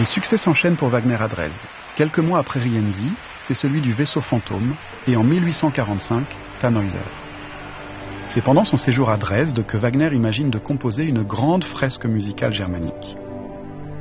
Les succès s'enchaînent pour Wagner à Dresde. Quelques mois après Rienzi, c'est celui du Vaisseau fantôme, et en 1845, Tannhäuser. C'est pendant son séjour à Dresde que Wagner imagine de composer une grande fresque musicale germanique.